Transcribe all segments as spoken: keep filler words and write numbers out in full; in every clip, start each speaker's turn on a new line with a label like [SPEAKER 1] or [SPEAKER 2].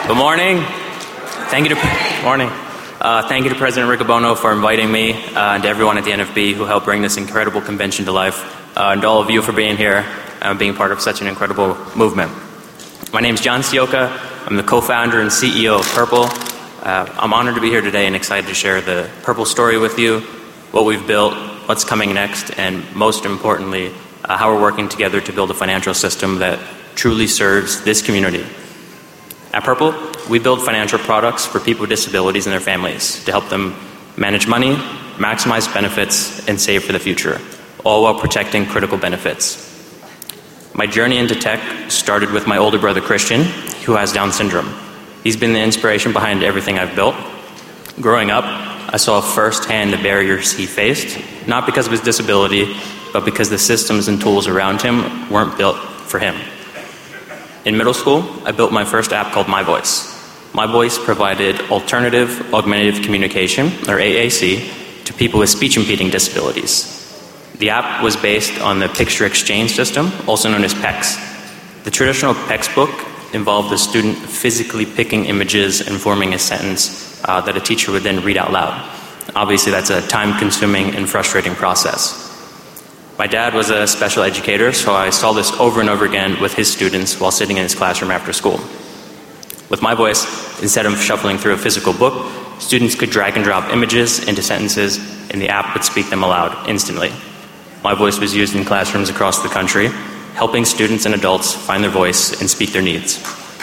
[SPEAKER 1] Good morning. Thank you to morning. Uh, thank you to President Riccobono for inviting me, uh, and to everyone at the N F B who helped bring this incredible convention to life, uh, and to all of you for being here and being part of such an incredible movement. My name is John Sioka. I'm the co-founder and C E O of Purple. Uh, I'm honored to be here today and excited to share the Purple story with you, what we've built, what's coming next, and most importantly, uh, how we're working together to build a financial system that truly serves this community. At Purple, we build financial products for people with disabilities and their families to help them manage money, maximize benefits, and save for the future, all while protecting critical benefits. My journey into tech started with my older brother Christian, who has Down syndrome. He's been the inspiration behind everything I've built. Growing up, I saw firsthand the barriers he faced, not because of his disability, but because the systems and tools around him weren't built for him. In middle school, I built my first app called My Voice. My Voice provided alternative augmentative communication, or A A C, to people with speech impeding disabilities. The app was based on the picture exchange system, also known as P E X. The traditional P E X book involved the student physically picking images and forming a sentence uh, that a teacher would then read out loud. Obviously, that's a time-consuming and frustrating process. My dad was a special educator, so I saw this over and over again with his students while sitting in his classroom after school. With My Voice, instead of shuffling through a physical book, students could drag and drop images into sentences, and the app would speak them aloud instantly. My Voice was used in classrooms across the country, helping students and adults find their voice and speak their needs.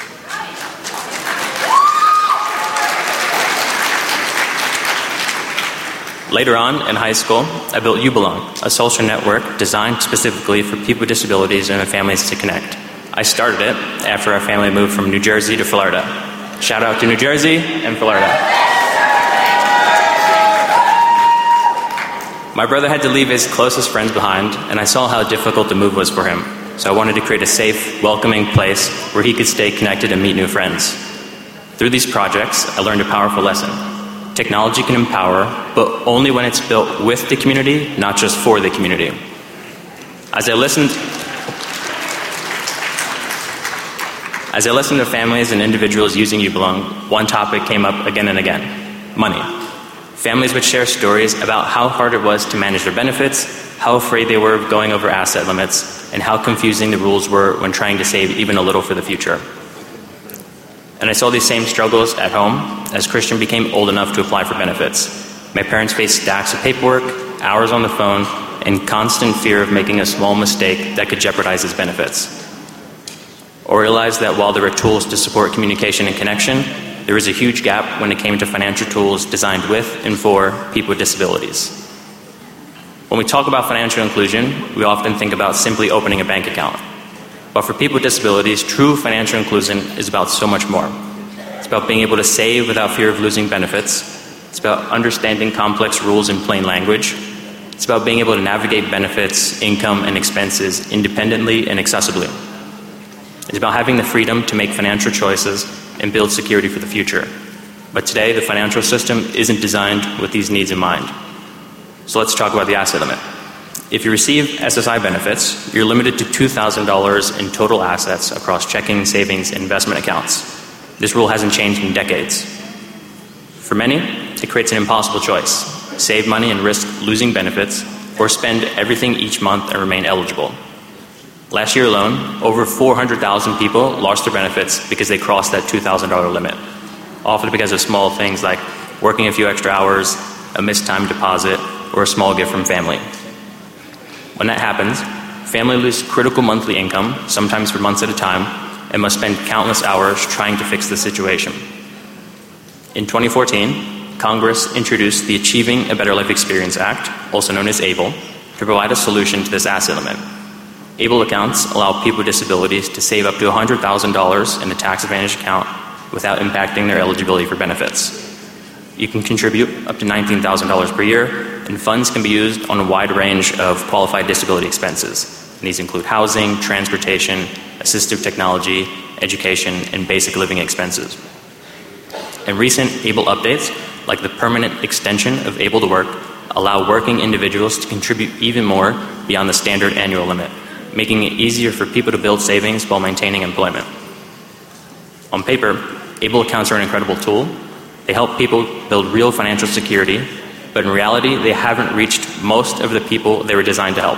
[SPEAKER 1] Later on, in high school, I built You Belong, a social network designed specifically for people with disabilities and their families to connect. I started it after our family moved from New Jersey to Florida. Shout out to New Jersey and Florida. My brother had to leave his closest friends behind, and I saw how difficult the move was for him. So I wanted to create a safe, welcoming place where he could stay connected and meet new friends. Through these projects, I learned a powerful lesson. Technology can empower, but only when it's built with the community, not just for the community. As I listened, as I listened to families and individuals using You Belong, one topic came up again and again: money. Families would share stories about how hard it was to manage their benefits, how afraid they were of going over asset limits, and how confusing the rules were when trying to save even a little for the future. And I saw these same struggles at home as Christian became old enough to apply for benefits. My parents faced stacks of paperwork, hours on the phone, and constant fear of making a small mistake that could jeopardize his benefits. Or realized that while there were tools to support communication and connection, there was a huge gap when it came to financial tools designed with and for people with disabilities. When we talk about financial inclusion, we often think about simply opening a bank account. But for people with disabilities, true financial inclusion is about so much more. It's about being able to save without fear of losing benefits. It's about understanding complex rules in plain language. It's about being able to navigate benefits, income, and expenses independently and accessibly. It's about having the freedom to make financial choices and build security for the future. But today, the financial system isn't designed with these needs in mind. So let's talk about the asset limit. If you receive S S I benefits, you're limited to two thousand dollars in total assets across checking, savings, and investment accounts. This rule hasn't changed in decades. For many, it creates an impossible choice: save money and risk losing benefits, or spend everything each month and remain eligible. Last year alone, over four hundred thousand people lost their benefits because they crossed that two thousand dollars limit, often because of small things like working a few extra hours, a missed time deposit, or a small gift from family. When that happens, families lose critical monthly income, sometimes for months at a time, and must spend countless hours trying to fix the situation. In twenty fourteen, Congress introduced the Achieving a Better Life Experience Act, also known as ABLE, to provide a solution to this asset limit. ABLE accounts allow people with disabilities to save up to one hundred thousand dollars in a tax advantage account without impacting their eligibility for benefits. You can contribute up to nineteen thousand dollars per year, and funds can be used on a wide range of qualified disability expenses. And these include housing, transportation, assistive technology, education, and basic living expenses. And recent ABLE updates, like the permanent extension of ABLE to Work, allow working individuals to contribute even more beyond the standard annual limit, making it easier for people to build savings while maintaining employment. On paper, Able accounts are an incredible tool. They help people build real financial security, but in reality, they haven't reached most of the people they were designed to help.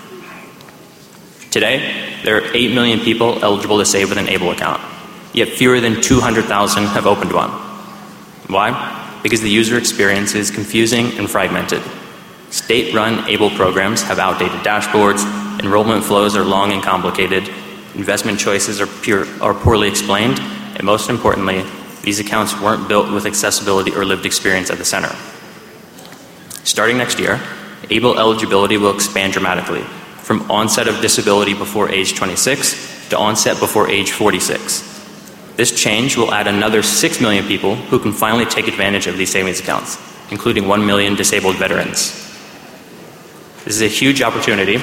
[SPEAKER 1] Today, there are eight million people eligible to save with an Able account, yet fewer than two hundred thousand have opened one. Why? Because the user experience is confusing and fragmented. State-run Able programs have outdated dashboards, enrollment flows are long and complicated, investment choices are, pure, are poorly explained, and most importantly, these accounts weren't built with accessibility or lived experience at the center. Starting next year, Able eligibility will expand dramatically, from onset of disability before age twenty-six to onset before age forty-six. This change will add another six million people who can finally take advantage of these savings accounts, including one million disabled veterans. This is a huge opportunity.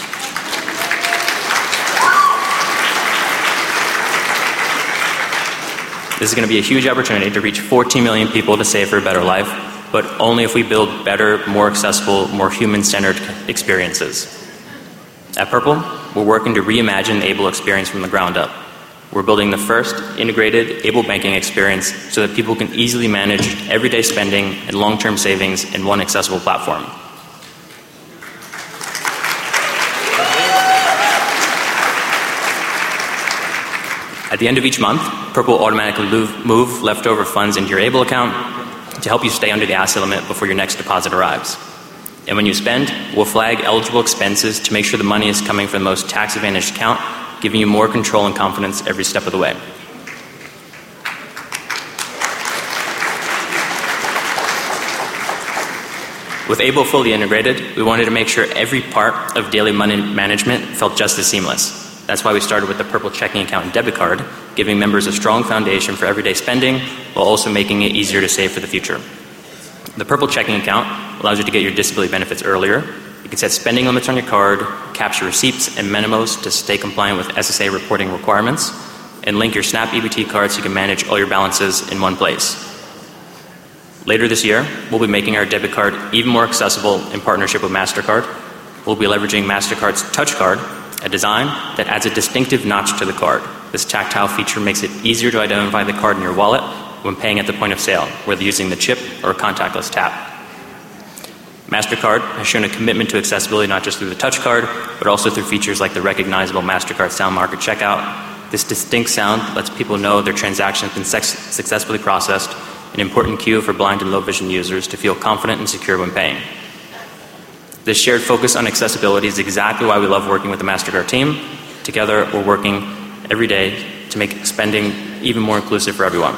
[SPEAKER 1] This is going to be a huge opportunity to reach fourteen million people to save for a better life, but only if we build better, more accessible, more human-centered experiences. At Purple, we're working to reimagine the Able experience from the ground up. We're building the first integrated Able banking experience so that people can easily manage everyday spending and long-term savings in one accessible platform. At the end of each month, Purple will automatically move, move leftover funds into your Able account to help you stay under the asset limit before your next deposit arrives. And when you spend, we'll flag eligible expenses to make sure the money is coming from the most tax-advantaged account, giving you more control and confidence every step of the way. With Able fully integrated, we wanted to make sure every part of daily money management felt just as seamless. That's why we started with the Purple checking account and debit card, giving members a strong foundation for everyday spending while also making it easier to save for the future. The Purple checking account allows you to get your disability benefits earlier. You can set spending limits on your card, capture receipts and memos to stay compliant with S S A reporting requirements, and link your SNAP E B T card so you can manage all your balances in one place. Later this year, we'll be making our debit card even more accessible in partnership with MasterCard. We'll be leveraging MasterCard's Touch Card, a design that adds a distinctive notch to the card. This tactile feature makes it easier to identify the card in your wallet when paying at the point of sale, whether using the chip or a contactless tap. MasterCard has shown a commitment to accessibility not just through the touch card, but also through features like the recognizable MasterCard sound mark at checkout. This distinct sound lets people know their transaction has been successfully processed, an important cue for blind and low vision users to feel confident and secure when paying. This shared focus on accessibility is exactly why we love working with the MasterCard team. Together, we're working every day to make spending even more inclusive for everyone.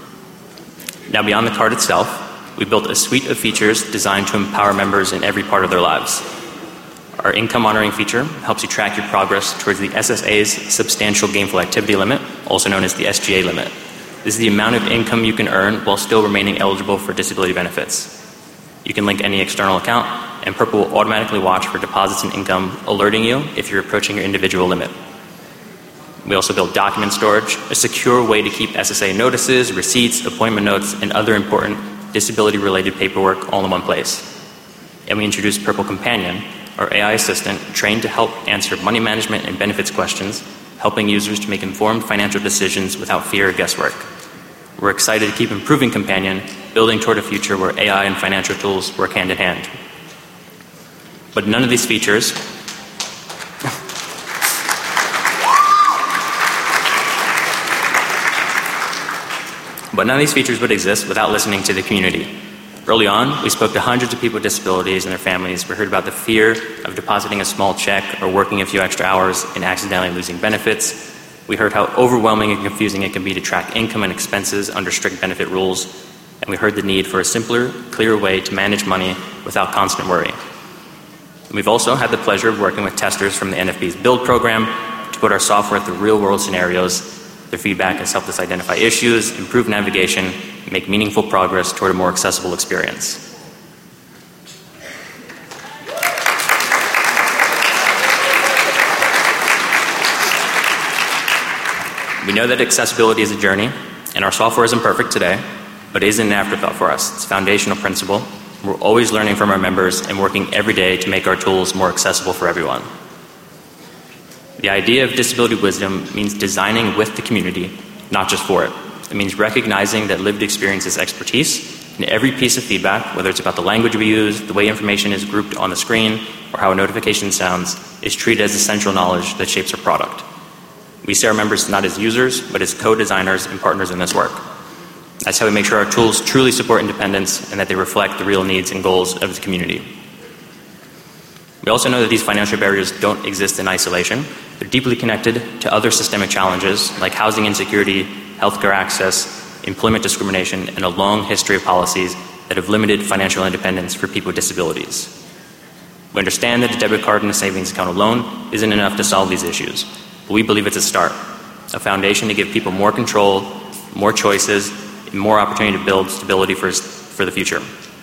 [SPEAKER 1] Now, beyond the card itself, we built a suite of features designed to empower members in every part of their lives. Our income monitoring feature helps you track your progress towards the S S A's substantial gainful activity limit, also known as the S G A limit. This is the amount of income you can earn while still remaining eligible for disability benefits. You can link any external account, and Purple will automatically watch for deposits and income, alerting you if you're approaching your individual limit. We also built document storage, a secure way to keep S S A notices, receipts, appointment notes, and other important disability-related paperwork all in one place. And we introduced Purple Companion, our A I assistant trained to help answer money management and benefits questions, helping users to make informed financial decisions without fear or guesswork. We're excited to keep improving Companion, building toward a future where A I and financial tools work hand in hand. But none of these features But none of these features would exist without listening to the community. Early on, we spoke to hundreds of people with disabilities and their families. We heard about the fear of depositing a small check or working a few extra hours and accidentally losing benefits. We heard how overwhelming and confusing it can be to track income and expenses under strict benefit rules. And we heard the need for a simpler, clearer way to manage money without constant worry. We've also had the pleasure of working with testers from the N F B's Build program to put our software through real-world scenarios. Their feedback has helped us identify issues, improve navigation, and make meaningful progress toward a more accessible experience. We know that accessibility is a journey, and our software isn't perfect today, but it isn't an afterthought for us. It's a foundational principle. We're always learning from our members and working every day to make our tools more accessible for everyone. The idea of disability wisdom means designing with the community, not just for it. It means recognizing that lived experience is expertise, and every piece of feedback, whether it's about the language we use, the way information is grouped on the screen, or how a notification sounds, is treated as essential knowledge that shapes our product. We see our members not as users, but as co-designers and partners in this work. That's how we make sure our tools truly support independence and that they reflect the real needs and goals of the community. We also know that these financial barriers don't exist in isolation. They're deeply connected to other systemic challenges like housing insecurity, healthcare access, employment discrimination, and a long history of policies that have limited financial independence for people with disabilities. We understand that a debit card and a savings account alone isn't enough to solve these issues, but we believe it's a start, a foundation to give people more control, more choices, and more opportunity to build stability for, for the future.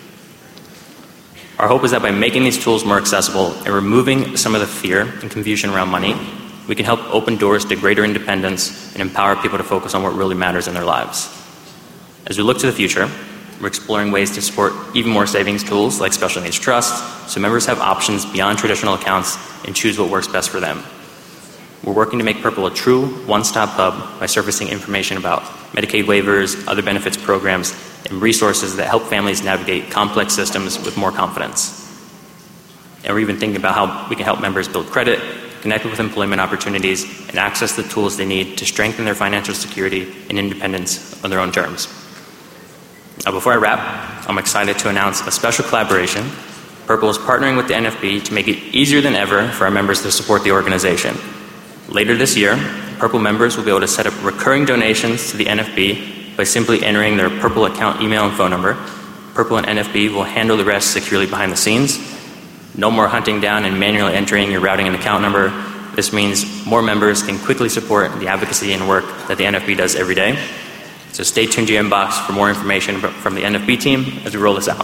[SPEAKER 1] Our hope is that by making these tools more accessible and removing some of the fear and confusion around money, we can help open doors to greater independence and empower people to focus on what really matters in their lives. As we look to the future, we're exploring ways to support even more savings tools like special needs trusts, so members have options beyond traditional accounts and choose what works best for them. We're working to make Purple a true one-stop hub by surfacing information about Medicaid waivers, other benefits programs, and resources that help families navigate complex systems with more confidence. And we're even thinking about how we can help members build credit, connect with employment opportunities, and access the tools they need to strengthen their financial security and independence on their own terms. Now, before I wrap, I'm excited to announce a special collaboration. Purple is partnering with the N F B to make it easier than ever for our members to support the organization. Later this year, Purple members will be able to set up recurring donations to the N F B by simply entering their Purple account email and phone number. Purple and N F B will handle the rest securely behind the scenes. No more hunting down and manually entering your routing and account number. This means more members can quickly support the advocacy and work that the N F B does every day. So stay tuned to your inbox for more information from the N F B team as we roll this out.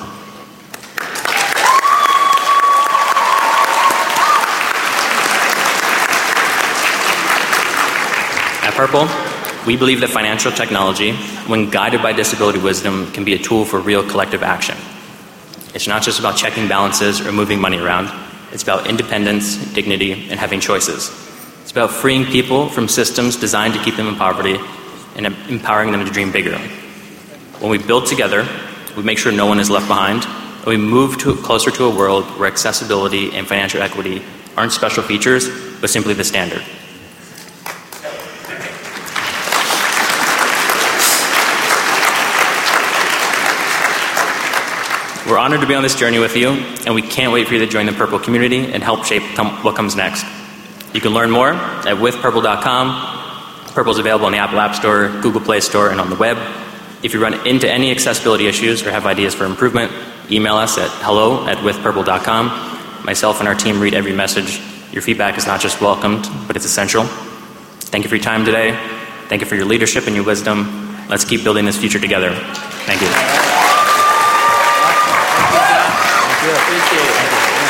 [SPEAKER 1] At Purple, we believe that financial technology, when guided by disability wisdom, can be a tool for real collective action. It's not just about checking balances or moving money around. It's about independence, dignity, and having choices. It's about freeing people from systems designed to keep them in poverty and empowering them to dream bigger. When we build together, we make sure no one is left behind, and we move to, closer to a world where accessibility and financial equity aren't special features, but simply the standard. We're honored to be on this journey with you, and we can't wait for you to join the Purple community and help shape com- what comes next. You can learn more at with purple dot com. Purple is available on the Apple App Store, Google Play Store, and on the web. If you run into any accessibility issues or have ideas for improvement, email us at hello at with purple dot com. Myself and our team read every message. Your feedback is not just welcomed, but it's essential. Thank you for your time today. Thank you for your leadership and your wisdom. Let's keep building this future together. Thank you.
[SPEAKER 2] Yeah, appreciate it.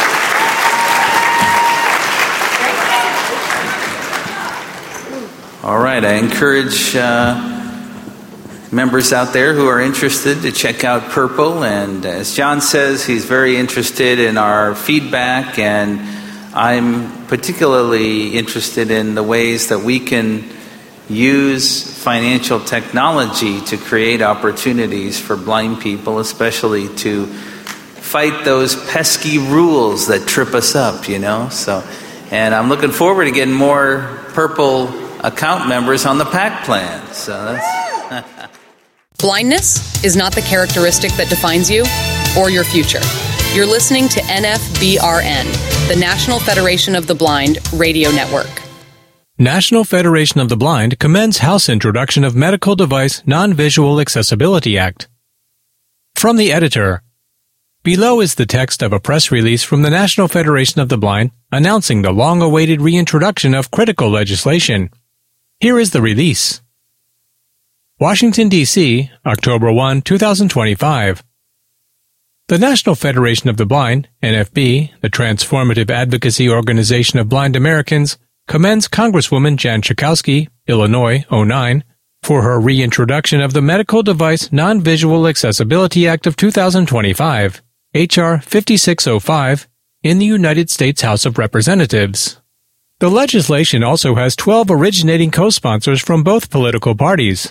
[SPEAKER 2] All right, I encourage uh, members out there who are interested to check out Purple. And as John says, he's very interested in our feedback, and I'm particularly interested in the ways that we can use financial technology to create opportunities for blind people, especially to fight those pesky rules that trip us up, you know. So, and I'm looking forward to getting more Purple account members on the PAC plan. So that's
[SPEAKER 3] Blindness is not the characteristic that defines you or your future. You're listening to N F B R N, the National Federation of the Blind radio network.
[SPEAKER 4] National Federation of the Blind commends House introduction of Medical Device Non-Visual Accessibility Act. From the editor. Below is the text of a press release from the National Federation of the Blind announcing the long-awaited reintroduction of critical legislation. Here is the release. Washington, D C, October first, twenty twenty-five. The National Federation of the Blind, N F B, the transformative advocacy organization of blind Americans, commends Congresswoman Jan Schakowsky, Illinois, oh nine, for her reintroduction of the Medical Device Non-Visual Accessibility Act of two thousand twenty-five. H R fifty-six oh five, in the United States House of Representatives. The legislation also has twelve originating co-sponsors from both political parties.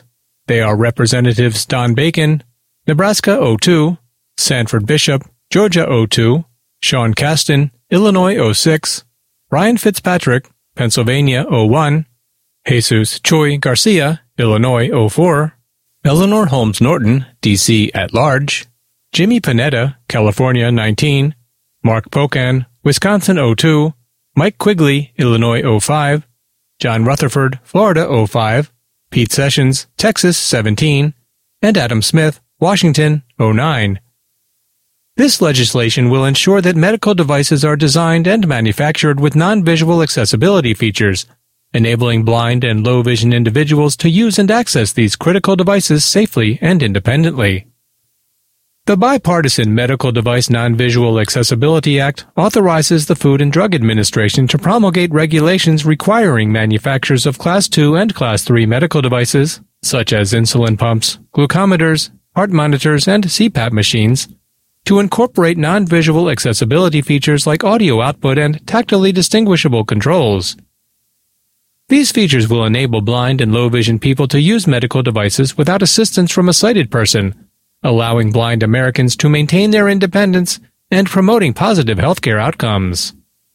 [SPEAKER 4] They are Representatives Don Bacon, Nebraska oh two, Sanford Bishop, Georgia oh two, Sean Casten, Illinois oh six, Ryan Fitzpatrick, Pennsylvania oh one, Jesus Choi Garcia, Illinois oh four, Eleanor Holmes Norton, D C at large, Jimmy Panetta, California nineteen, Mark Pocan, Wisconsin oh two, Mike Quigley, Illinois oh five, John Rutherford, Florida oh five, Pete Sessions, Texas seventeen, and Adam Smith, Washington oh nine. This legislation will ensure that medical devices are designed and manufactured with non-visual accessibility features, enabling blind and low-vision individuals to use and access these critical devices safely and independently. The Bipartisan Medical Device Non-Visual Accessibility Act authorizes the Food and Drug Administration to promulgate regulations requiring manufacturers of Class two and Class three medical devices, such as insulin pumps, glucometers, heart monitors, and C PAP machines, to incorporate non-visual accessibility features like audio output and tactilely distinguishable controls. These features will enable blind and low-vision people to use medical devices without assistance from a sighted person, allowing blind Americans to maintain their independence and promoting positive healthcare outcomes.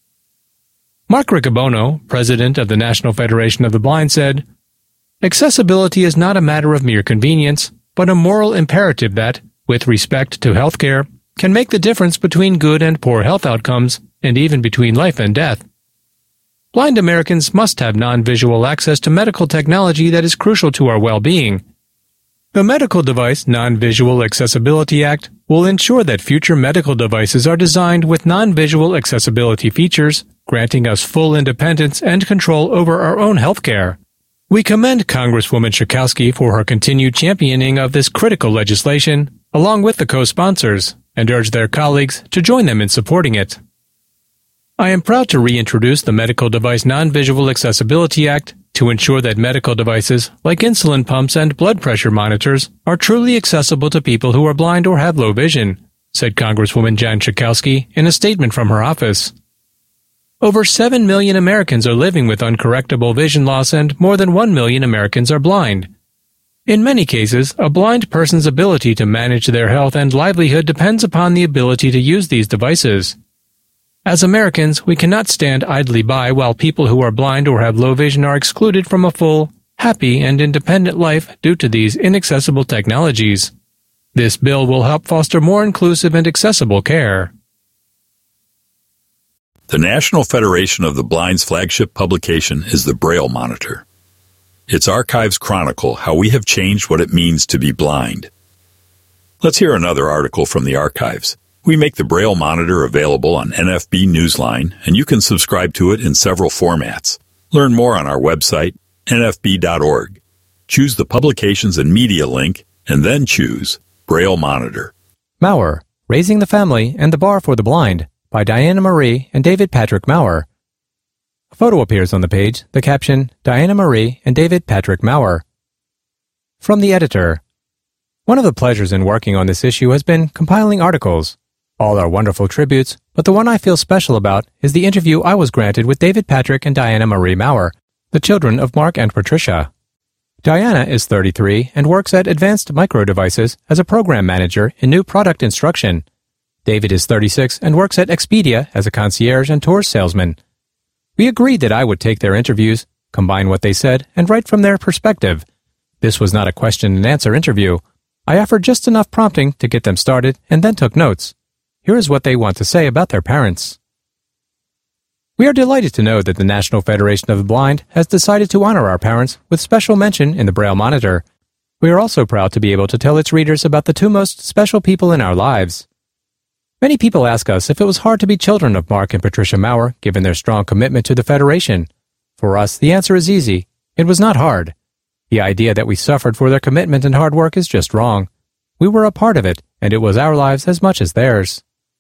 [SPEAKER 4] Mark Riccobono, president of the National Federation of the Blind, said, "Accessibility is not a matter of mere convenience, but a moral imperative that, with respect to healthcare, can make the difference between good and poor health outcomes, and even between life and death. Blind Americans must have non-visual access to medical technology that is crucial to our well-being. The Medical Device Non-Visual Accessibility Act will ensure that future medical devices are designed with non-visual accessibility features, granting us full independence and control over our own healthcare." We commend Congresswoman Schakowsky for her continued championing of this critical legislation, along with the co-sponsors, and urge their colleagues to join them in supporting it. I am proud to reintroduce the Medical Device Non-Visual Accessibility Act to ensure that medical devices, like insulin pumps and blood pressure monitors, are truly accessible to people who are blind or have low vision, said Congresswoman Jan Schakowsky in a statement from her office. Over seven million Americans are living with uncorrectable vision loss and more than one million Americans are blind. In many cases, a blind person's ability to manage their health and livelihood depends upon the ability to use these devices. As Americans, we cannot stand idly by while people who are blind or have low vision are excluded from a full, happy, and independent life due to these inaccessible technologies. This bill will help foster more inclusive and accessible care.
[SPEAKER 5] The National Federation of the Blind's flagship publication is the Braille Monitor. Its archives chronicle how we have changed what it means to be blind. Let's hear another article from the archives. We make the Braille Monitor available on N F B Newsline, and you can subscribe to it in several formats. Learn more on our website, N F B dot org. Choose the Publications and Media link, and then choose Braille Monitor.
[SPEAKER 6] Maurer, Raising the Family and the Bar for the Blind, by Diana Marie and David Patrick Maurer. A photo appears on the page, the caption, Diana Marie and David Patrick Maurer. From the editor. One of the pleasures in working on this issue has been compiling articles. All are wonderful tributes, but the one I feel special about is the interview I was granted with David Patrick and Diana Marie Maurer, the children of Mark and Patricia. Diana is thirty-three and works at Advanced Micro Devices as a program manager in new product instruction. David is thirty-six and works at Expedia as a concierge and tour salesman. We agreed that I would take their interviews, combine what they said, and write from their perspective. This was not a question and answer interview. I offered just enough prompting to get them started and then took notes. Here is what they want to say about their parents. We are delighted to know that the National Federation of the Blind has decided to honor our parents with special mention in the Braille Monitor. We are also proud to be able to tell its readers about the two most special people in our lives. Many people ask us if it was hard to be children of Mark and Patricia Maurer, given their strong commitment to the Federation. For us, the answer is easy. It was not hard. The idea that we suffered for their commitment and hard work is just wrong. We were a part of it, and it was our lives as much as theirs.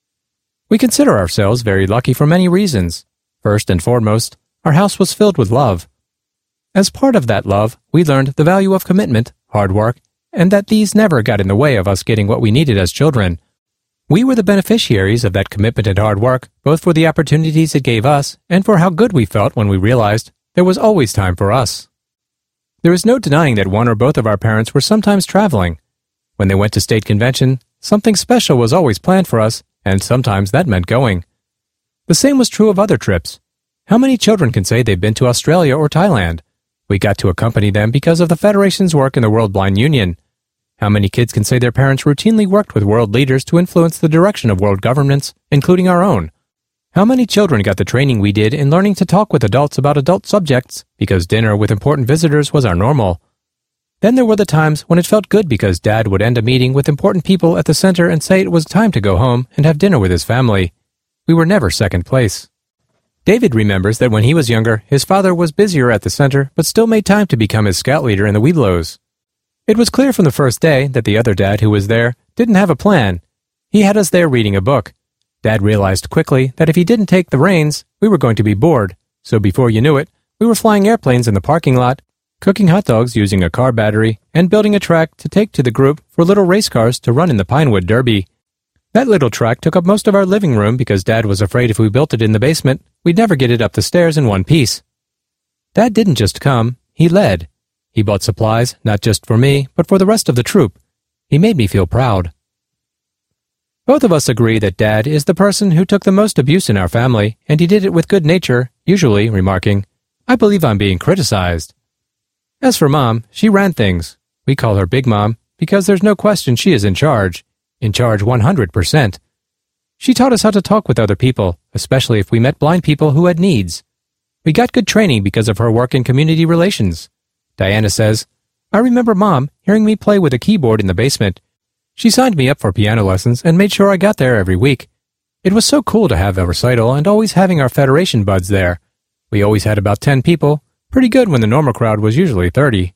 [SPEAKER 6] We consider ourselves very lucky for many reasons. First and foremost, our house was filled with love. As part of that love, we learned the value of commitment, hard work, and that these never got in the way of us getting what we needed as children. We were the beneficiaries of that commitment and hard work, both for the opportunities it gave us and for how good we felt when we realized there was always time for us. There is no denying that one or both of our parents were sometimes traveling. When they went to state convention, something special was always planned for us, and sometimes that meant going. The same was true of other trips. How many children can say they've been to Australia or Thailand? We got to accompany them because of the Federation's work in the World Blind Union. How many kids can say their parents routinely worked with world leaders to influence the direction of world governments, including our own? How many children got the training we did in learning to talk with adults about adult subjects because dinner with important visitors was our normal? Then there were the times when it felt good because Dad would end a meeting with important people at the center and say it was time to go home and have dinner with his family. We were never second place. David remembers that when he was younger, his father was busier at the center but still made time to become his scout leader in the Webelos. It was clear from the first day that the other dad who was there didn't have a plan. He had us there reading a book. Dad realized quickly that if he didn't take the reins, we were going to be bored, so before you knew it, we were flying airplanes in the parking lot, cooking hot dogs using a car battery, and building a track to take to the group for little race cars to run in the Pinewood Derby. That little track took up most of our living room because Dad was afraid if we built it in the basement, we'd never get it up the stairs in one piece. Dad didn't just come, he led. He bought supplies, not just for me, but for the rest of the troop. He made me feel proud. Both of us agree that Dad is the person who took the most abuse in our family, and he did it with good nature, usually remarking, "I believe I'm being criticized." As for Mom, she ran things. We call her Big Mom because there's no question she is in charge. In charge one hundred percent. She taught us how to talk with other people, especially if we met blind people who had needs. We got good training because of her work in community relations. Diana says, "I remember Mom hearing me play with a keyboard in the basement. She signed me up for piano lessons and made sure I got there every week. It was so cool to have a recital and always having our Federation buds there. We always had about ten people, pretty good when the normal crowd was usually thirty.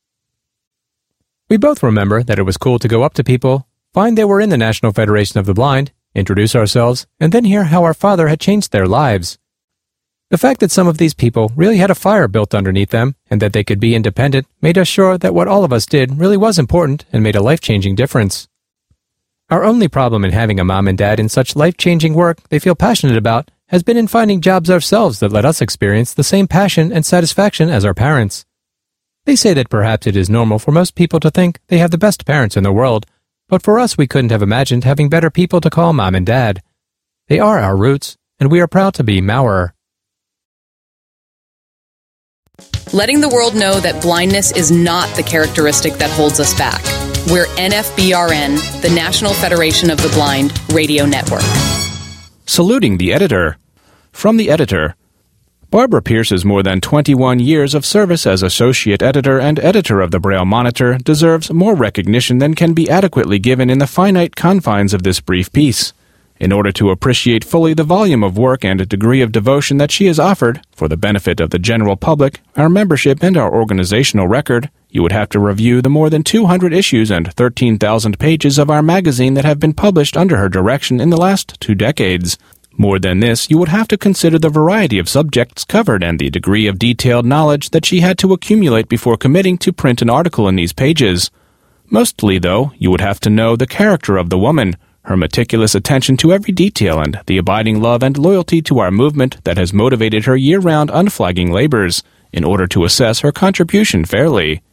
[SPEAKER 6] We both remember that it was cool to go up to people, find they were in the National Federation of the Blind, introduce ourselves, and then hear how our father had changed their lives. The fact that some of these people really had a fire built underneath them and that they could be independent made us sure that what all of us did really was important and made a life-changing difference. Our only problem in having a mom and dad in such life-changing work they feel passionate about has been in finding jobs ourselves that let us experience the same passion and satisfaction as our parents. They say that perhaps it is normal for most people to think they have the best parents in the world, but for us we couldn't have imagined having better people to call mom and dad. They are our roots, and we are proud to be Maurer.
[SPEAKER 3] Letting the world know that blindness is not the characteristic that holds us back. We're N F B R N, the National Federation of the Blind Radio Network.
[SPEAKER 7] Saluting the editor. From the editor. Barbara Pierce's more than twenty-one years of service as associate editor and editor of the Braille Monitor deserves more recognition than can be adequately given in the finite confines of this brief piece. In order to appreciate fully the volume of work and degree of devotion that she has offered, for the benefit of the general public, our membership, and our organizational record, you would have to review the more than two hundred issues and thirteen thousand pages of our magazine that have been published under her direction in the last two decades. More than this, you would have to consider the variety of subjects covered and the degree of detailed knowledge that she had to accumulate before committing to print an article in these pages. Mostly, though, you would have to know the character of the woman, her meticulous attention to every detail, and the abiding love and loyalty to our movement that has motivated her year-round unflagging labors, in order to assess her contribution fairly.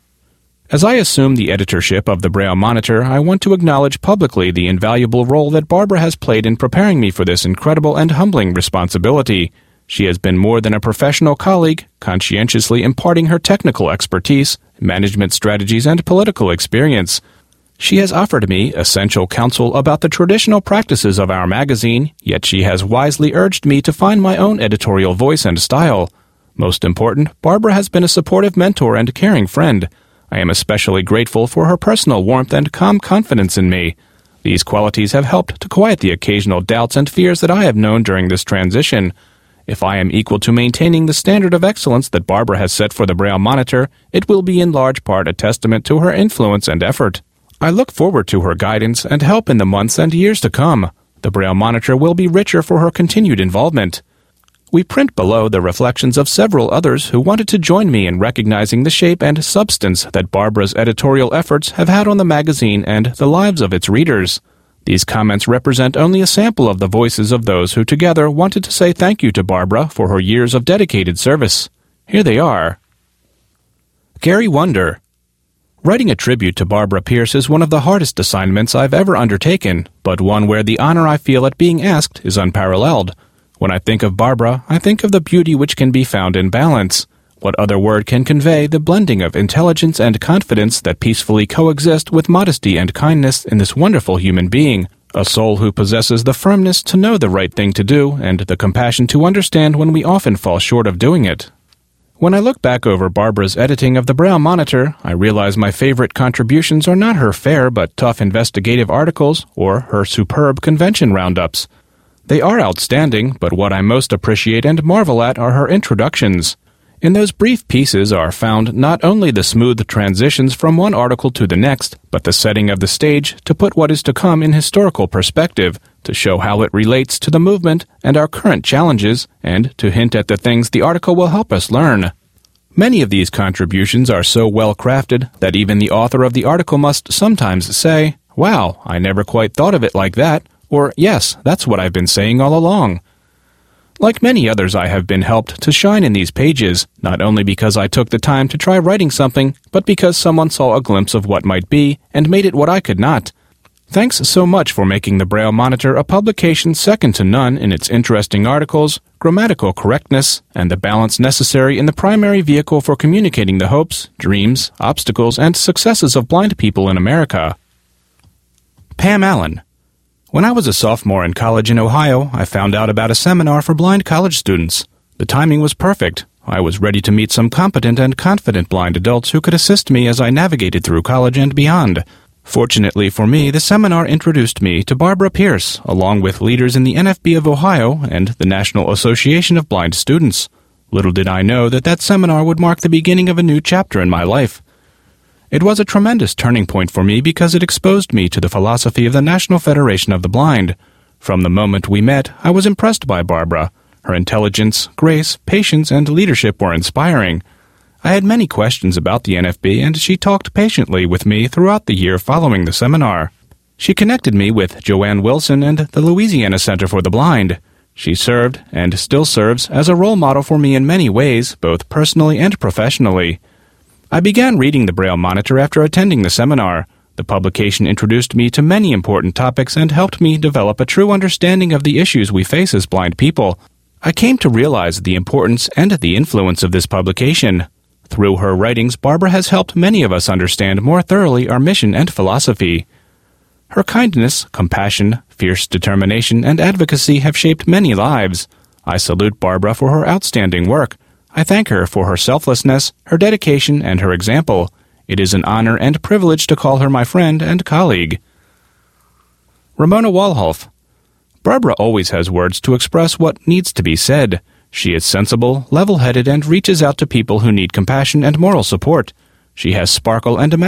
[SPEAKER 7] As I assume the editorship of the Braille Monitor, I want to acknowledge publicly the invaluable role that Barbara has played in preparing me for this incredible and humbling responsibility. She has been more than a professional colleague, conscientiously imparting her technical expertise, management strategies, and political experience. She has offered me essential counsel about the traditional practices of our magazine, yet she has wisely urged me to find my own editorial voice and style. Most important, Barbara has been a supportive mentor and caring friend. I am especially grateful for her personal warmth and calm confidence in me. These qualities have helped to quiet the occasional doubts and fears that I have known during this transition. If I am equal to maintaining the standard of excellence that Barbara has set for the Braille Monitor, it will be in large part a testament to her influence and effort. I look forward to her guidance and help in the months and years to come. The Braille Monitor will be richer for her continued involvement. We print below the reflections of several others who wanted to join me in recognizing the shape and substance that Barbara's editorial efforts have had on the magazine and the lives of its readers. These comments represent only a sample of the voices of those who together wanted to say thank you to Barbara for her years of dedicated service. Here they are. Gary Wonder. Writing a tribute to Barbara Pierce is one of the hardest assignments I've ever undertaken, but one where the honor I feel at being asked is unparalleled. When I think of Barbara, I think of the beauty which can be found in balance. What other word can convey the blending of intelligence and confidence that peacefully coexist with modesty and kindness in this wonderful human being, a soul who possesses the firmness to know the right thing to do and the compassion to understand when we often fall short of doing it. When I look back over Barbara's editing of the Braille Monitor, I realize my favorite contributions are not her fair but tough investigative articles or her superb convention roundups. They are outstanding, but what I most appreciate and marvel at are her introductions. In those brief pieces are found not only the smooth transitions from one article to the next, but the setting of the stage to put what is to come in historical perspective, to show how it relates to the movement and our current challenges, and to hint at the things the article will help us learn. Many of these contributions are so well crafted that even the author of the article must sometimes say, "Wow, I never quite thought of it like that," or "Yes, that's what I've been saying all along." Like many others, I have been helped to shine in these pages, not only because I took the time to try writing something, but because someone saw a glimpse of what might be and made it what I could not. Thanks so much for making the Braille Monitor a publication second to none in its interesting articles, grammatical correctness, and the balance necessary in the primary vehicle for communicating the hopes, dreams, obstacles, and successes of blind people in America. Pam Allen. When I was a sophomore in college in Ohio, I found out about a seminar for blind college students. The timing was perfect. I was ready to meet some competent and confident blind adults who could assist me as I navigated through college and beyond. Fortunately for me, the seminar introduced me to Barbara Pierce, along with leaders in the N F B of Ohio and the National Association of Blind Students. Little did I know that that seminar would mark the beginning of a new chapter in my life. It was a tremendous turning point for me because it exposed me to the philosophy of the National Federation of the Blind. From the moment we met, I was impressed by Barbara. Her intelligence, grace, patience, and leadership were inspiring. I had many questions about the N F B, and she talked patiently with me throughout the year following the seminar. She connected me with Joanne Wilson and the Louisiana Center for the Blind. She served, and still serves, as a role model for me in many ways, both personally and professionally. I began reading the Braille Monitor after attending the seminar. The publication introduced me to many important topics and helped me develop a true understanding of the issues we face as blind people. I came to realize the importance and the influence of this publication. Through her writings, Barbara has helped many of us understand more thoroughly our mission and philosophy. Her kindness, compassion, fierce determination, and advocacy have shaped many lives. I salute Barbara for her outstanding work. I thank her for her selflessness, her dedication, and her example. It is an honor and privilege to call her my friend and colleague. Ramona Walhoff. Barbara always has words to express what needs to be said. She is sensible, level-headed, and reaches out to people who need compassion and moral support. She has sparkle and